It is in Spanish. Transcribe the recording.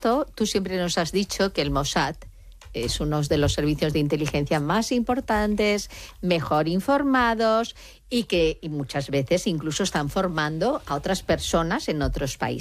Tú siempre nos has dicho que el Mossad es uno de los servicios de inteligencia más importantes, mejor informados y muchas veces incluso están formando a otras personas en otros países.